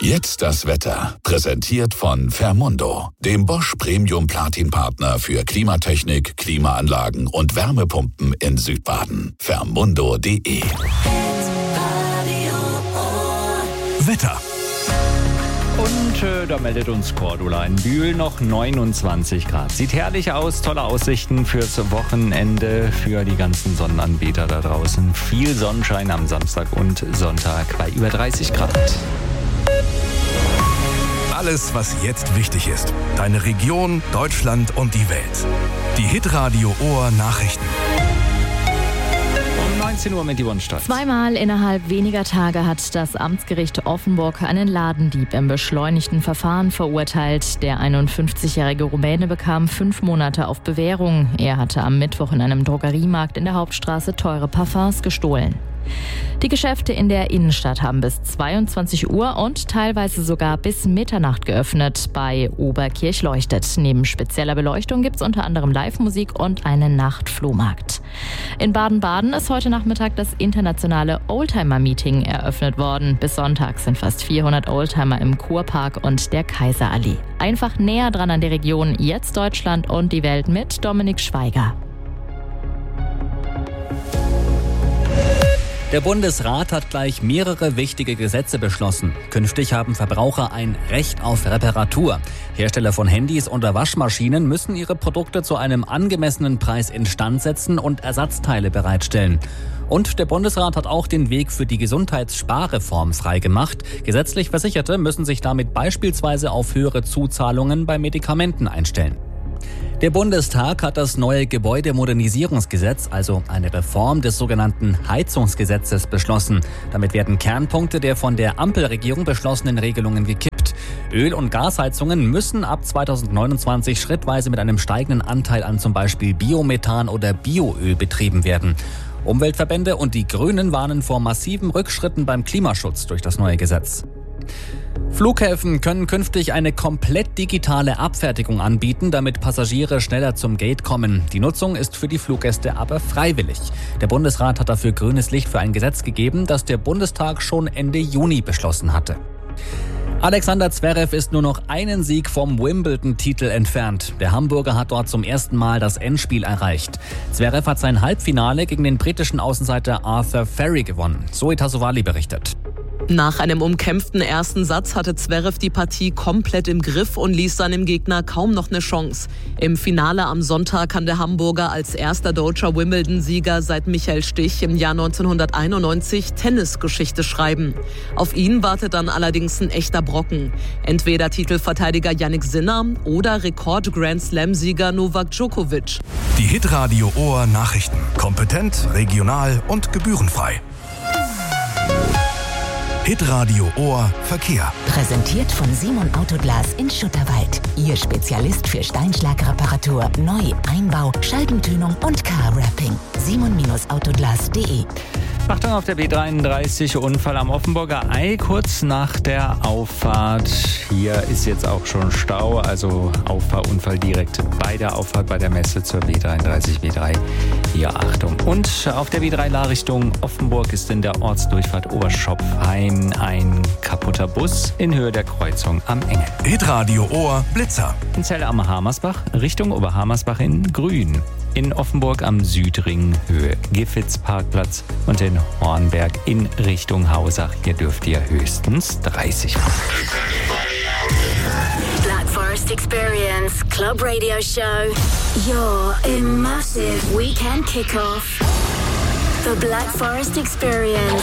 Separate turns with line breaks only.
Jetzt das Wetter. Präsentiert von Fermundo, dem Bosch Premium Platin Partner für Klimatechnik, Klimaanlagen und Wärmepumpen in Südbaden. Fermundo.de.
Wetter.
Und da meldet uns Cordula in Bühl noch 29 Grad. Sieht herrlich aus, tolle Aussichten fürs Wochenende, für die ganzen Sonnenanbeter da draußen. Viel Sonnenschein am Samstag und Sonntag bei über 30 Grad.
Alles, was jetzt wichtig ist. Deine Region, Deutschland und die Welt. Die Hitradio Ohr Nachrichten.
Um 19 Uhr mit Yvonne Stolz.
Zweimal innerhalb weniger Tage hat das Amtsgericht Offenburg einen Ladendieb im beschleunigten Verfahren verurteilt. Der 51-jährige Rumäne bekam 5 Monate auf Bewährung. Er hatte am Mittwoch in einem Drogeriemarkt in der Hauptstraße teure Parfums gestohlen. Die Geschäfte in der Innenstadt haben bis 22 Uhr und teilweise sogar bis Mitternacht geöffnet. Bei Oberkirch leuchtet. Neben spezieller Beleuchtung gibt es unter anderem Live-Musik und einen Nachtflohmarkt. In Baden-Baden ist heute Nachmittag das internationale Oldtimer-Meeting eröffnet worden. Bis Sonntag sind fast 400 Oldtimer im Kurpark und der Kaiserallee. Einfach näher dran an die Region, jetzt Deutschland und die Welt mit Dominik Schweiger.
Der Bundesrat hat gleich mehrere wichtige Gesetze beschlossen. Künftig haben Verbraucher ein Recht auf Reparatur. Hersteller von Handys oder Waschmaschinen müssen ihre Produkte zu einem angemessenen Preis instand setzen und Ersatzteile bereitstellen. Und der Bundesrat hat auch den Weg für die Gesundheitssparreform freigemacht. Gesetzlich Versicherte müssen sich damit beispielsweise auf höhere Zuzahlungen bei Medikamenten einstellen. Der Bundestag hat das neue Gebäudemodernisierungsgesetz, also eine Reform des sogenannten Heizungsgesetzes, beschlossen. Damit werden Kernpunkte der von der Ampelregierung beschlossenen Regelungen gekippt. Öl- und Gasheizungen müssen ab 2029 schrittweise mit einem steigenden Anteil an zum Beispiel Biomethan oder Bioöl betrieben werden. Umweltverbände und die Grünen warnen vor massiven Rückschritten beim Klimaschutz durch das neue Gesetz. Flughäfen können künftig eine komplett digitale Abfertigung anbieten, damit Passagiere schneller zum Gate kommen. Die Nutzung ist für die Fluggäste aber freiwillig. Der Bundesrat hat dafür grünes Licht für ein Gesetz gegeben, das der Bundestag schon Ende Juni beschlossen hatte. Alexander Zverev ist nur noch einen Sieg vom Wimbledon-Titel entfernt. Der Hamburger hat dort zum ersten Mal das Endspiel erreicht. Zverev hat sein Halbfinale gegen den britischen Außenseiter Arthur Ferry gewonnen. Zoe Tassovali berichtet.
Nach einem umkämpften ersten Satz hatte Zverev die Partie komplett im Griff und ließ seinem Gegner kaum noch eine Chance. Im Finale am Sonntag kann der Hamburger als erster deutscher Wimbledon-Sieger seit Michael Stich im Jahr 1991 Tennisgeschichte schreiben. Auf ihn wartet dann allerdings ein echter Brocken. Entweder Titelverteidiger Jannik Sinner oder Rekord-Grand-Slam-Sieger Novak Djokovic.
Die Hitradio Ohr Nachrichten. Kompetent, regional und gebührenfrei. Hitradio Ohr Verkehr.
Präsentiert von Simon Autoglas in Schutterwald. Ihr Spezialist für Steinschlagreparatur, Neu-, Einbau, Scheibentönung und Car-Wrapping. simon-autoglas.de.
Achtung auf der B33, Unfall am Offenburger Ei, kurz nach der Auffahrt. Hier ist jetzt auch schon Stau, also Auffahrunfall direkt bei der Auffahrt bei der Messe zur B33, B3. Hier Achtung. Und auf der B3 Richtung Offenburg ist in der Ortsdurchfahrt Oberschopfheim ein kaputter Bus in Höhe der Kreuzung am Engel.
Hitradio Ohr Blitzer.
In Zelle am Hamersbach, Richtung Oberhamersbach in Grün. In Offenburg am Südring Höhe Giffitz Parkplatz und in Hornberg in Richtung Hausach. Hier dürft ihr höchstens 30 fahren.
Black Forest Experience Club Radio Show. Your immersive weekend kickoff. The Black Forest Experience.